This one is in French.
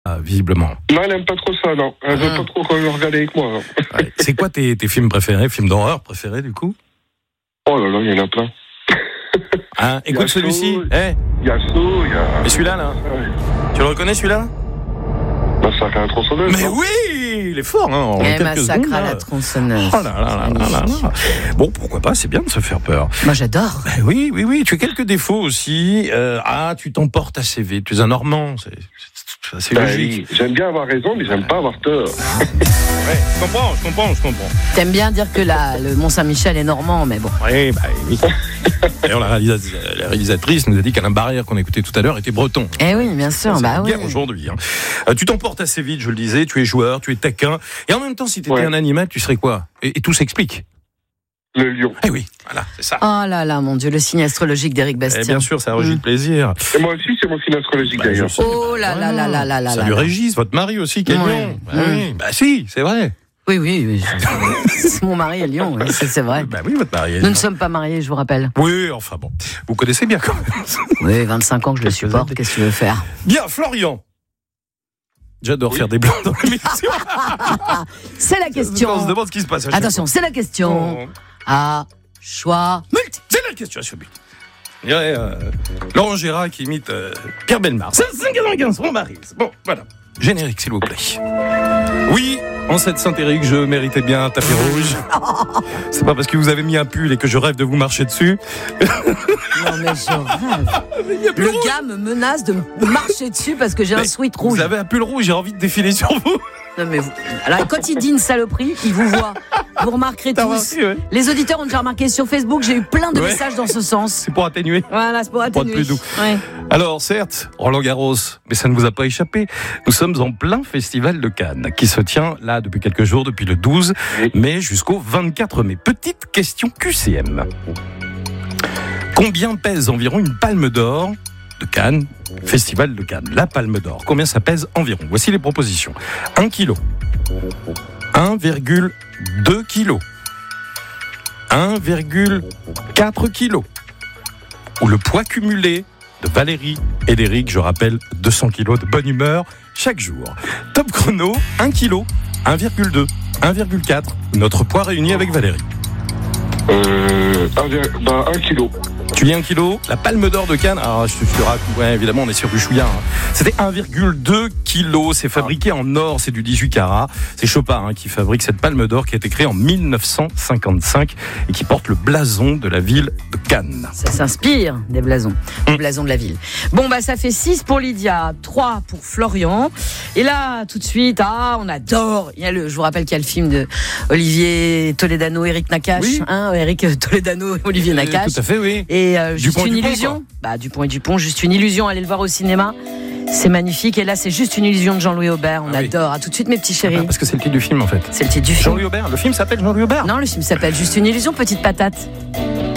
visiblement. Non, elle aime pas trop ça, non. Elle veut pas trop qu'on le regarde avec moi. Non. Ouais. C'est quoi tes films préférés, films d'horreur préférés du coup? Oh là là, il y en a plein. Hein, écoute celui-ci. Il y a Saw, il y a... Et celui-là, là Ouais. Tu le reconnais celui-là? Massacre à la tronçonneuse. Mais non oui, il est fort, hein, en quelques Massacre secondes, à là. la tronçonneuse. Oh là là là là là là. Bon, pourquoi pas, c'est bien de se faire peur. Moi, j'adore. Ben oui, tu as quelques défauts aussi. Tu t'emportes assez vite, tu es un Normand, c'est assez logique. Oui. J'aime bien avoir raison, mais j'aime pas avoir tort. Ouais, je comprends. T'aimes bien dire que le Mont-Saint-Michel est normand, mais bon. Oui. D'ailleurs, la réalisatrice nous a dit qu'Alain Barrière, qu'on écoutait tout à l'heure, était breton. Eh oui, bien sûr, C'est bah oui. bien aujourd'hui. Hein. Tu t'emportes assez vite, je le disais, tu es joueur, tu es taquin. Et en même temps, si tu étais un animal, tu serais quoi? Et tout s'explique. Le lion. Eh oui, voilà, c'est ça. Oh là là, mon Dieu, le signe astrologique d'Éric Bastien. Bien sûr, ça régit le plaisir. Et moi aussi, c'est mon signe astrologique d'ailleurs. Je sais. Oh là là là là là là. Salut Régis, votre mari aussi, qui est lion. Oui, bah si, c'est vrai. Oui. Mon mari est lion, oui, c'est vrai. Bah oui, votre mari est Nous ne sommes pas mariés, je vous rappelle. Oui, enfin bon. Vous connaissez bien quand même. Oui, 25 ans que je le supporte, qu'est-ce que tu veux faire? Bien, Florian. J'adore faire des blancs dans l'émission. C'est la question. On se demande ce qui se passe. Attention, c'est la question. À choix multiple. C'est la question à ce but. Il y aurait Laurent Gérard qui imite Pierre Bellemare. C'est 5h15, mon mari. Bon, voilà. Générique, s'il vous plaît. Oui, en cette Saint-Éric, je méritais bien un tapis rouge. C'est pas parce que vous avez mis un pull et que je rêve de vous marcher dessus. Non, mais je rêve. Le gars me menace de me marcher dessus parce que j'ai un sweat rouge. Vous avez un pull rouge, j'ai envie de défiler sur vous. Non, mais alors, quand il dit une saloperie, il vous voit. Vous remarquerez tous. Remarqué, ouais. Les auditeurs ont déjà remarqué sur Facebook, j'ai eu plein de messages dans ce sens. C'est pour atténuer. Voilà, c'est pour atténuer. Plus doux. Ouais. Alors, certes, Roland Garros, mais ça ne vous a pas échappé. Nous sommes en plein festival de Cannes, qui se tient là depuis quelques jours, depuis le 12 mai jusqu'au 24 mai. Petite question QCM. Combien pèse environ une palme d'or de Cannes, festival de Cannes, la palme d'or? Combien ça pèse environ? Voici les propositions. 1 kg, 1,2 kg, 1,4 kg, ou le poids cumulé de Valérie et d'Éric, je rappelle, 200 kg de bonne humeur chaque jour. Top chrono, 1 kg, 1,2, 1,4, notre poids réuni avec Valérie. 1 kilo. Tu dis 1 kg, la palme d'or de Cannes, alors je te raconte, ouais, évidemment on est sur du chouïa, hein. C'était 1,2 kg, c'est fabriqué en or, c'est du 18 carats, c'est Chopin qui fabrique cette palme d'or qui a été créée en 1955 et qui porte le blason de la ville de Cannes. Ça s'inspire des blasons, du blason de la ville. Bon, bah ça fait 6 pour Lydia, 3 pour Florian, et là tout de suite, on adore, je vous rappelle qu'il y a le film de Olivier Toledano, Eric Nakache, oui. Eric Toledano, Olivier Nakache. Tout à fait, oui. Et juste Dupont une et Dupont, illusion. Dupont et Dupont, juste une illusion. Allez le voir au cinéma. C'est magnifique. Et là, c'est juste une illusion de Jean-Louis Aubert. On adore. À tout de suite, mes petits chéris. Parce que c'est le titre du film, en fait. C'est le titre du film. Jean-Louis Aubert. Le film s'appelle Jean-Louis Aubert. Non, le film s'appelle Juste une illusion, petite patate.